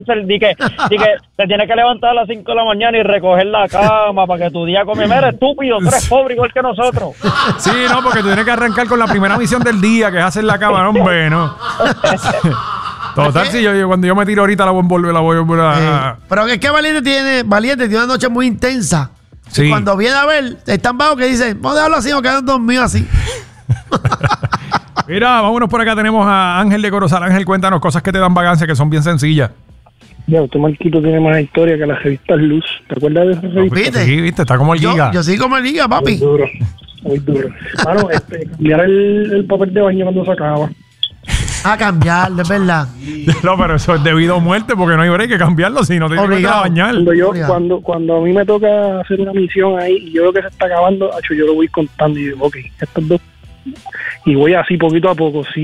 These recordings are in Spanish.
Di que te tienes que levantar a las 5 de la mañana y recoger la cama para que tu día come. Mira, estúpido, tú eres pobre igual que nosotros. Sí, no, porque tú tienes que arrancar con la primera misión del día, que es hacer la cama, hombre, ¿no? Total, sí, cuando yo me tiro ahorita la voy a volver a... Pero que es que Valiente tiene una noche muy intensa. Sí. Y cuando viene a ver, están vagos que dicen, vamos a dejarlo así, nos quedan dormidos así. Mira, vámonos por acá, tenemos a Ángel de Corozal. Ángel, cuéntanos cosas que te dan vagancia, que son bien sencillas. Ya, usted, Marquito, tiene más historia que la revista Luz. ¿Te acuerdas de esa revista? ¿Viste? Sí, viste, está como el Giga. Yo sí como el Giga, papi. Muy duro. Mano, cambiar el papel de baño cuando se acaba. A cambiarlo, es verdad. No, pero eso es debido a muerte, porque no hay break que cambiarlo si no te tienes que bañar. Cuando a mí me toca hacer una misión ahí y yo veo que se está acabando, yo lo voy contando y digo, ok, estos dos. Y voy así poquito a poco. Si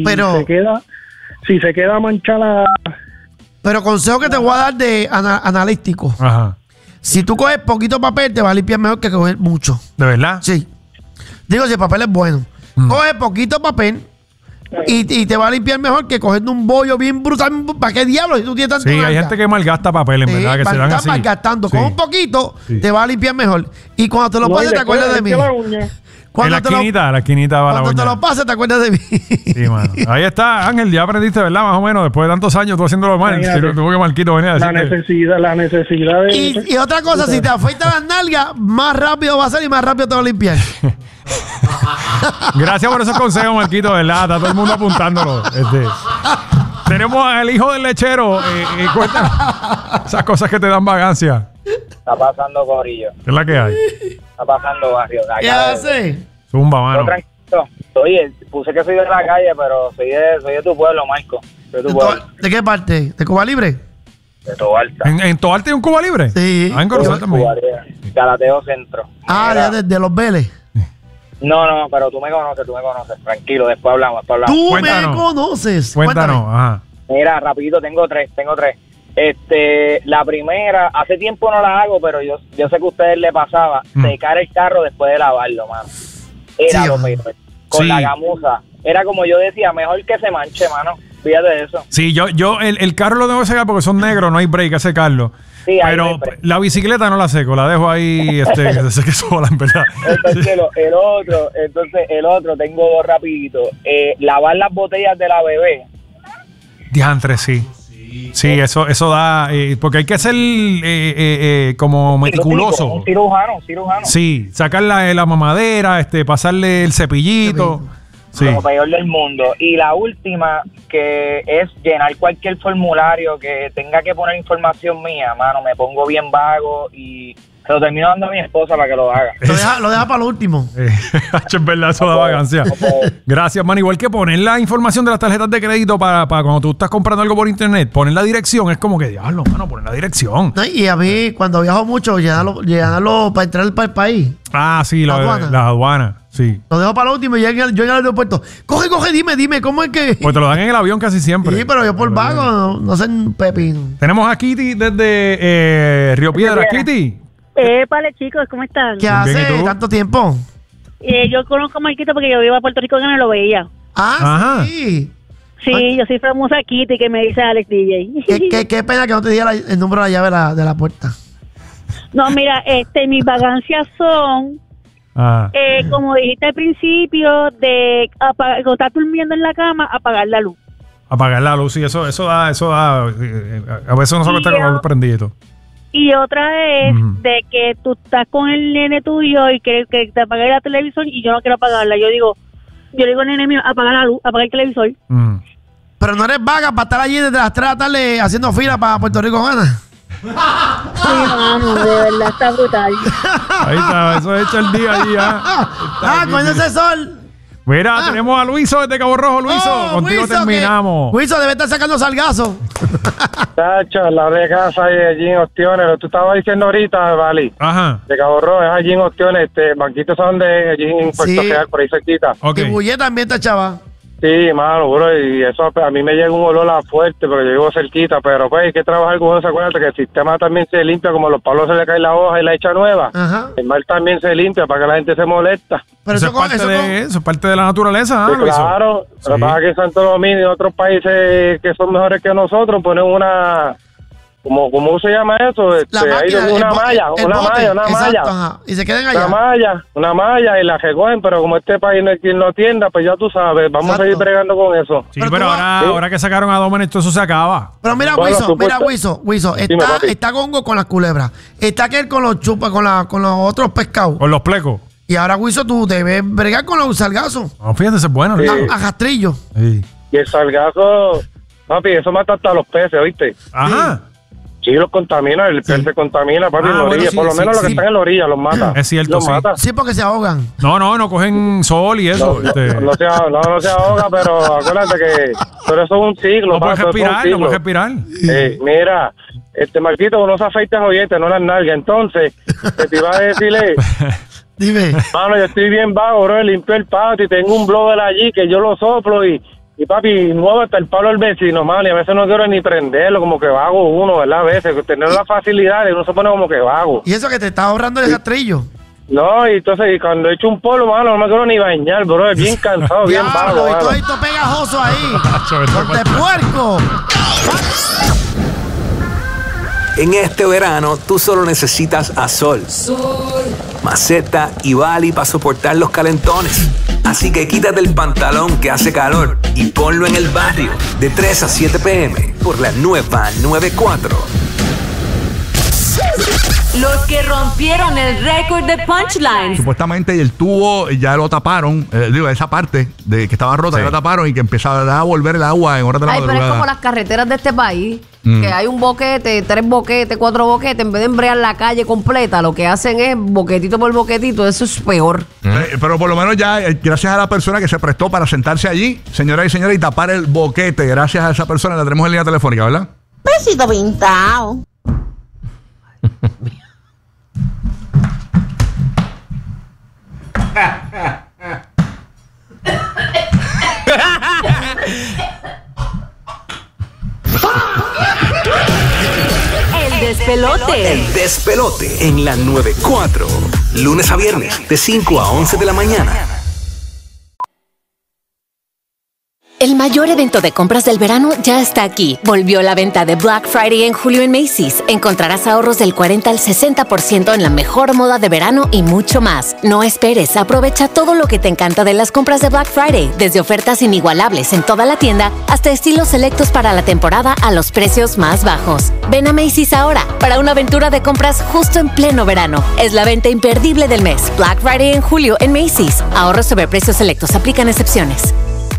se queda manchada. Pero consejo que te voy a dar de analítico. Ajá. Si tú coges poquito papel, te va a limpiar mejor que coger mucho. ¿De verdad? Sí. Digo, si el papel es bueno. Coge poquito papel y te va a limpiar mejor que cogiendo un bollo bien brutal. ¿Para qué diablos? Si tú tienes tanto hay gente que malgasta papel, en verdad, que se dan así. Malgastando. Con un poquito te va a limpiar mejor. Y cuando te lo pases, te acuerdas de mí. En la esquinita va la uña. Cuando te lo pases, te acuerdas de mí. Sí, mano. Ahí está, Ángel, ya aprendiste, ¿verdad? Más o menos, después de tantos años tú haciéndolo mal. Tuvo que Marquito venir a decir la necesidad de... Y otra cosa, si te afeitas las nalgas, más rápido va a ser y más rápido te va a limpiar. Gracias por esos consejos, Marquito, ¿verdad? Está todo el mundo apuntándolo. Tenemos al hijo del lechero. Cuéntanos esas cosas que te dan vagancia. Está pasando, corillo. ¿Qué es la que hay? Está pasando, barrio. ¿Qué hace? Zumba, mano. Oye, puse que soy de la calle, pero soy de tu pueblo, Marco. ¿De qué parte? ¿De Cuba Libre? De Tobalta. ¿En Tobalta hay un Cuba Libre? Sí. En Corozal también. Galateo Centro. De los Vélez. No, pero tú me conoces. Tranquilo, después hablamos. Tú me conoces. Cuéntanos. Ajá. Mira, rapidito, tengo tres. La primera, hace tiempo no la hago, pero yo sé que a ustedes le pasaba secar el carro después de lavarlo, mano. Era lo peor. Con la gamuza. Era como yo decía, mejor que se manche, mano. Fíjate de eso. Sí, yo el carro lo tengo que secar porque son negros, no hay break a secarlo. Sí, pero la bicicleta no la seco, la dejo ahí que se seque sola, en verdad. Entonces el otro, tengo dos rapidito. Lavar las botellas de la bebé. Diantre, sí. Sí, eso da, porque hay que ser como meticuloso. Un cirujano. Sí, sacar la mamadera, pasarle el cepillito. Sí. Lo peor del mundo. Y la última, que es llenar cualquier formulario que tenga que poner información mía, mano, me pongo bien vago y se lo termino dando a mi esposa para que lo haga. Lo deja para lo último. Es verdad, eso da vagancia. Gracias, man. Igual que poner la información de las tarjetas de crédito para cuando tú estás comprando algo por internet, poner la dirección, es como que, diablo, mano, poner la dirección. No, y a mí, cuando viajo mucho, llenarlo para entrar para el país. Ah, sí, la aduana. Sí. Lo dejo para lo último y yo en el aeropuerto. Coge, dime, ¿cómo es que...? Pues te lo dan en el avión casi siempre. Sí, pero yo por vago no sé un pepino. Tenemos a Kitty desde Río Piedras. Kitty. Vale, chicos, ¿cómo están? ¿Qué hace tanto tiempo? Yo conozco a Marquito porque yo iba a Puerto Rico y no lo veía. Ah, sí. Sí, yo soy famosa Kitty, que me dice Alex DJ. Qué pena que no te diga el número de la llave de la puerta. No, mira, mis vagancias son... como dijiste al principio, cuando estás durmiendo en la cama, apagar la luz. Apagar la luz, sí, eso da. A veces uno solo está con el prendido. Y otra es de que tú estás con el nene tuyo y que te apague la televisión y yo no quiero apagarla. Yo digo al nene mío, apaga la luz, apaga el televisor. Pero no eres vaga para estar allí desde las 3 de la tarde haciendo fila para Puerto Rico, Ana. Sí, mano, de verdad está brutal. Ahí está, eso es hecho el día allí, con ese sol. Mira, tenemos a Luiso desde Cabo Rojo. Luiso, contigo Luiso, terminamos. Luiso debe estar sacando salgazo. Tacho, la de casa allí en Ostiones. Tú estabas diciendo ahorita, Vali. Ajá. De Cabo Rojo, es allí en Ostiones. Banquitos son de allí en Puerto Real, por ahí cerquita. Okay. Y Bullé también está chava. Sí, mano, bro, y eso a mí me llega un olor a fuerte porque yo vivo cerquita, pero pues hay que trabajar con eso. Acuérdate que el sistema también se limpia, como los palos se le cae la hoja y la echa nueva. Ajá. El mar también se limpia para que la gente se molesta. Pero eso es parte de la naturaleza. Sí, claro, lo que pasa es que en Santo Domingo y otros países que son mejores que nosotros ponen una ¿cómo se llama eso? Una malla. Ajá. Y se quedan allá. Una malla y la recogen, pero como este país no tienda, pues ya tú sabes, vamos a seguir bregando con eso. Sí, pero ahora que sacaron a Dominic, todo eso se acaba. Pero mira, Wiso, está Gongo con las culebras, está aquel con los chupas, con los otros pescados. Con los plecos. Y ahora, Wiso, tú debes bregar con los salgazos. No, fíjate, eso es bueno. A rastrillo. Sí. Y el salgazo, papi, eso mata hasta los peces, ¿oíste? Ajá. Sí, los contamina, el pez se contamina, papi, en la orilla. Por lo menos los que están en la orilla los mata. Es cierto, los mata. Sí, porque se ahogan. No cogen sol y eso. No se ahoga, pero acuérdate que pero eso es un ciclo. No puedes respirar. Mira, Marquito, unos afeites joyetes, no las nalgas. Entonces, te iba a decirle... Dime. Mano, yo estoy bien vago, bro, limpio el patio y tengo un blower allí que yo lo soplo y papi, muevo hasta el palo del vecino, mano, y a veces no quiero ni prenderlo, como que vago uno, ¿verdad? A veces, tener las facilidades, uno se pone como que vago. ¿Y eso que te está ahorrando el rastrillo? No, y entonces, cuando he hecho un polo, mano, no me quiero ni bañar, bro, es bien cansado, bien vago. Y todo esto pegajoso ahí. ¡Corte puerco! En este verano, tú solo necesitas a Sol, Maceta y Bali para soportar los calentones. Así que quítate el pantalón que hace calor y ponlo en el barrio de 3 a 7 p.m. por la nueva 94. Los que rompieron el récord de punchlines. Supuestamente el tubo ya lo taparon, esa parte de que estaba rota ya lo taparon y que empezaba a volver el agua en horas de la madrugada. Pero es como las carreteras de este país, que hay un boquete, 3 boquetes, 4 boquetes, en vez de embrear la calle completa, lo que hacen es boquetito por boquetito, eso es peor. Pero por lo menos ya, gracias a la persona que se prestó para sentarse allí, señoras y señores, y tapar el boquete, gracias a esa persona, la tenemos en línea telefónica, ¿verdad? Besito pintado. El despelote. El despelote en la 94. Lunes a viernes, de 5 a 11 de la mañana. El mayor evento de compras del verano ya está aquí. Volvió la venta de Black Friday en julio en Macy's. Encontrarás ahorros del 40 al 60% en la mejor moda de verano y mucho más. No esperes, aprovecha todo lo que te encanta de las compras de Black Friday, desde ofertas inigualables en toda la tienda hasta estilos selectos para la temporada a los precios más bajos. Ven a Macy's ahora para una aventura de compras justo en pleno verano. Es la venta imperdible del mes. Black Friday en julio en Macy's. Ahorros sobre precios selectos. Aplican excepciones.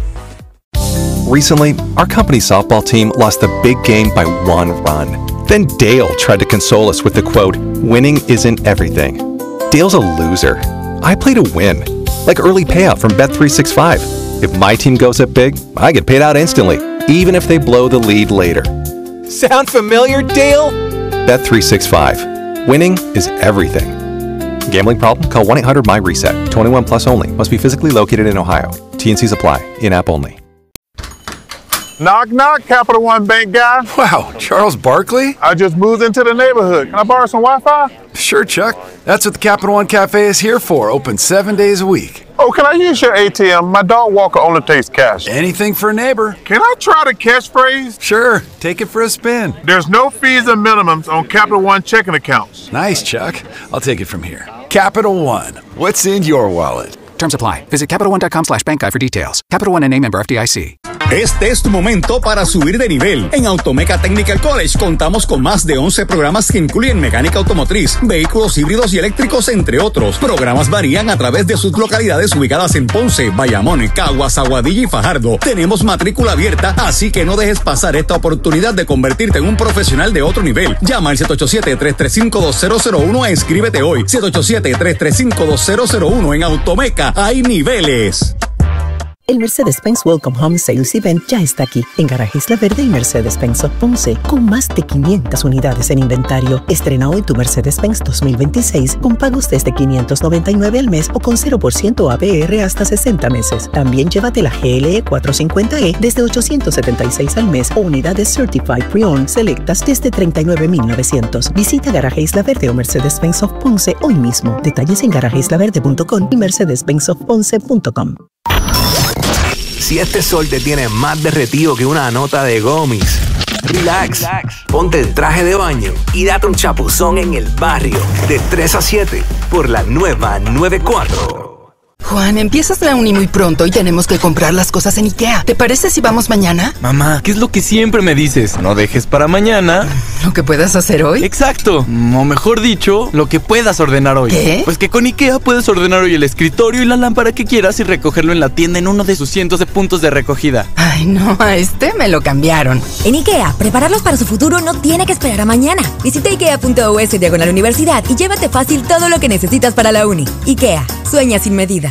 Recently, our company's softball team lost the big game by 1 run. Then Dale tried to console us with the quote, "Winning isn't everything." Dale's a loser. I play to win. Like early payout from Bet365. If my team goes up big, I get paid out instantly, even if they blow the lead later. Sound familiar, Dale? Bet365. Winning is everything. Gambling problem? Call 1-800-MY-RESET. 21 plus only. Must be physically located in Ohio. T&Cs apply. In-app only. Knock, knock, Capital One Bank guy. Wow, Charles Barkley? I just moved into the neighborhood. Can I borrow some Wi-Fi? Sure, Chuck. That's what the Capital One Cafe is here for, open 7 days a week. Oh, can I use your ATM? My dog walker only takes cash. Anything for a neighbor. Can I try the catchphrase? Sure, take it for a spin. There's no fees and minimums on Capital One checking accounts. Nice, Chuck. I'll take it from here. Capital One, what's in your wallet? Terms apply. Visit CapitalOne.com/bankguide for details. Capital One N.A. member FDIC. Este es tu momento para subir de nivel. En Automeca Technical College contamos con más de 11 programas que incluyen mecánica automotriz, vehículos híbridos y eléctricos, entre otros. Programas varían a través de sus localidades ubicadas en Ponce, Bayamón, Caguas, Aguadilla y Fajardo. Tenemos matrícula abierta, así que no dejes pasar esta oportunidad de convertirte en un profesional de otro nivel. Llama al 787-335-2001 e inscríbete hoy. 787-335-2001 en Automeca. Hay niveles. El Mercedes-Benz Welcome Home Sales Event ya está aquí, en Garaje Isla Verde y Mercedes-Benz of Ponce, con más de 500 unidades en inventario. Estrena hoy tu Mercedes-Benz 2026 con pagos desde $599 al mes o con 0% APR hasta 60 meses. También llévate la GLE 450E desde $876 al mes o unidades Certified Pre-Owned selectas desde $39,900. Visita Garaje Isla Verde o Mercedes-Benz of Ponce hoy mismo. Detalles en garajeislaverde.com y mercedesbenzofponce.com. Si este sol te tiene más derretido que una nota de gomis, Relax, ponte el traje de baño y date un chapuzón en el barrio de 3 a 7 por la nueva 94. Juan, empiezas la uni muy pronto y tenemos que comprar las cosas en IKEA. ¿Te parece si vamos mañana? Mamá, ¿qué es lo que siempre me dices? No dejes para mañana ¿lo que puedas hacer hoy? Exacto, o mejor dicho, lo que puedas ordenar hoy. ¿Qué? Pues que con IKEA puedes ordenar hoy el escritorio y la lámpara que quieras y recogerlo en la tienda en uno de sus cientos de puntos de recogida. Ay, no, a este me lo cambiaron. En IKEA, prepararlos para su futuro no tiene que esperar a mañana. Visita ikea.us/universidad y llévate fácil todo lo que necesitas para la uni. IKEA, sueña sin medida.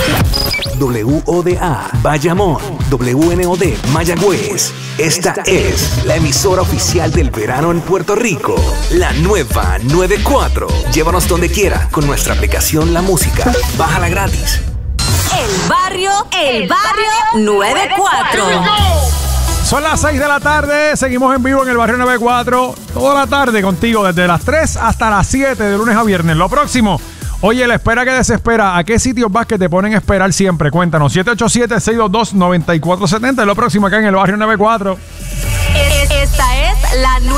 WODA, Bayamón, WNOD, Mayagüez. Esta es la emisora oficial del verano en Puerto Rico. La nueva 94. Llévanos donde quiera con nuestra aplicación La Música. Bájala gratis. El barrio 94. Son las 6 de la tarde, seguimos en vivo en el barrio 94. Toda la tarde contigo, desde las 3 hasta las 7 de lunes a viernes. Lo próximo. Oye, la espera que desespera. ¿A qué sitios vas que te ponen a esperar siempre? Cuéntanos. 787-622-9470. Lo próximo acá en el barrio 94. Esta es la